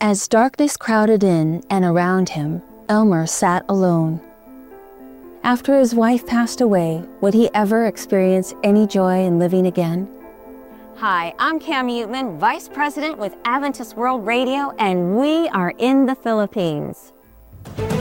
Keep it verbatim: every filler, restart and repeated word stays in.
As darkness crowded in and around him, Elmer sat alone. After his wife passed away, would he ever experience any joy in living again? Hi, I'm Cam Utman, Vice President with Adventist World Radio, and we are in the Philippines.